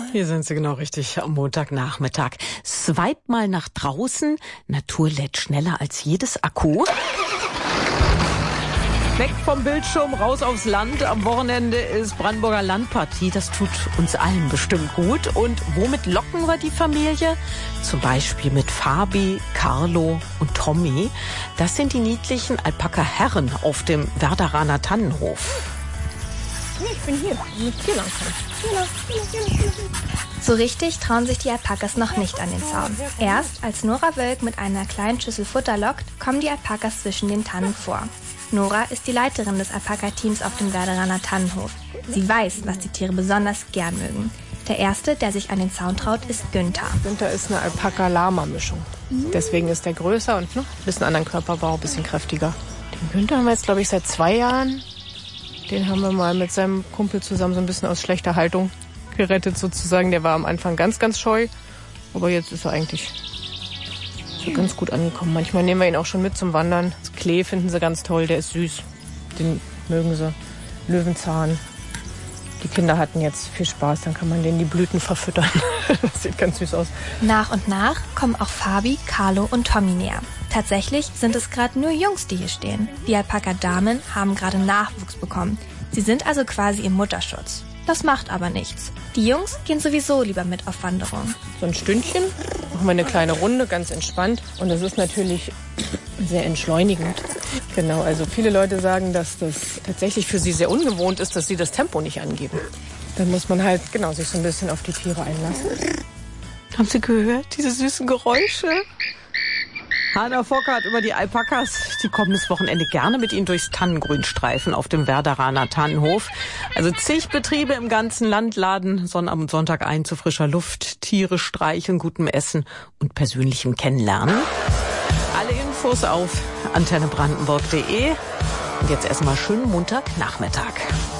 Hier sind Sie genau richtig am Montagnachmittag. Swipe mal nach draußen. Natur lädt schneller als jedes Akku. Weg vom Bildschirm, raus aufs Land. Am Wochenende ist Brandenburger Landpartie. Das tut uns allen bestimmt gut. Und womit locken wir die Familie? Zum Beispiel mit Fabi, Carlo und Tommy. Das sind die niedlichen Alpaka-Herren auf dem Werderaner Tannenhof. Ich bin hier, mit dir langkommen. So richtig trauen sich die Alpakas noch nicht an den Zaun. Erst als Nora Wölk mit einer kleinen Schüssel Futter lockt, kommen die Alpakas zwischen den Tannen vor. Nora ist die Leiterin des Alpaka-Teams auf dem Werderaner Tannenhof. Sie weiß, was die Tiere besonders gern mögen. Der erste, der sich an den Zaun traut, ist Günther. Günther ist eine Alpaka-Lama-Mischung. Deswegen ist der größer und ein bisschen anderen Körperbau, ein bisschen kräftiger. Den Günther haben wir jetzt, glaube ich, seit 2 Jahren. Den haben wir mal mit seinem Kumpel zusammen so ein bisschen aus schlechter Haltung gerettet sozusagen. Der war am Anfang ganz, ganz scheu. Aber jetzt ist er eigentlich so ganz gut angekommen. Manchmal nehmen wir ihn auch schon mit zum Wandern. Das Klee finden sie ganz toll, der ist süß. Den mögen sie. Löwenzahn. Die Kinder hatten jetzt viel Spaß, dann kann man denen die Blüten verfüttern. Das sieht ganz süß aus. Nach und nach kommen auch Fabi, Carlo und Tommy näher. Tatsächlich sind es gerade nur Jungs, die hier stehen. Die Alpaka-Damen haben gerade Nachwuchs bekommen. Sie sind also quasi im Mutterschutz. Das macht aber nichts. Die Jungs gehen sowieso lieber mit auf Wanderung. So ein Stündchen, machen wir eine kleine Runde, ganz entspannt. Und das ist natürlich sehr entschleunigend. Genau, also viele Leute sagen, dass das tatsächlich für sie sehr ungewohnt ist, dass sie das Tempo nicht angeben. Dann muss man halt sich so ein bisschen auf die Tiere einlassen. Haben Sie gehört, diese süßen Geräusche? Hanna Fockert über die Alpakas. Die kommendes Wochenende gerne mit Ihnen durchs Tannengrünstreifen auf dem Werderaner Tannenhof. Also zig Betriebe im ganzen Land laden Sonnabend und Sonntag ein zu frischer Luft, Tiere streicheln, gutem Essen und persönlichem Kennenlernen. Alle Infos auf antennebrandenburg.de. Und jetzt erstmal schönen Montagnachmittag.